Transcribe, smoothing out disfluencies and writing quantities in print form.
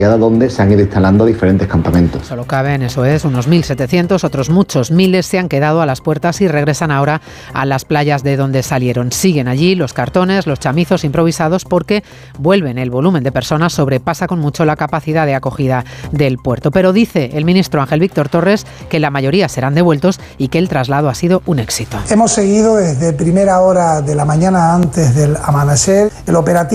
donde se han ido instalando diferentes campamentos. Solo caben, eso es, unos 1.700, otros muchos miles se han quedado a las puertas y regresan ahora a las playas de donde salieron. Siguen allí los cartones, los chamizos improvisados porque vuelven. El volumen de personas sobrepasa con mucho la capacidad de acogida del puerto. Pero dice el ministro Ángel Víctor Torres que la mayoría serán devueltos y que el traslado ha sido un éxito. Hemos seguido desde primera hora de la mañana antes del amanecer el operativo